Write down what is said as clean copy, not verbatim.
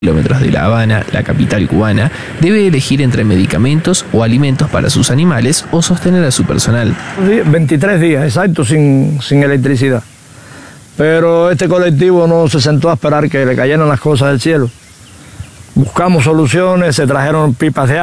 kilómetros de La Habana, la capital cubana, debe elegir entre medicamentos o alimentos para sus animales o sostener a su personal. 23 días, exacto, sin electricidad. Pero este colectivo no se sentó a esperar que le cayeran las cosas del cielo. Buscamos soluciones, se trajeron pipas de agua.